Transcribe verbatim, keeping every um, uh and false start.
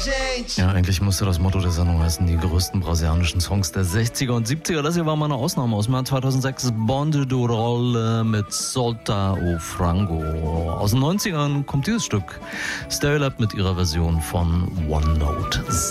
Ja, eigentlich müsste das Motto der Sendung heißen, die größten brasilianischen Songs der sechziger und siebziger. Das hier war mal eine Ausnahme aus dem Jahr zweitausendsechs. Bonde do Rolle mit Solta o Frango. Aus den neunzigern kommt dieses Stück. Stereolab mit ihrer Version von One Note.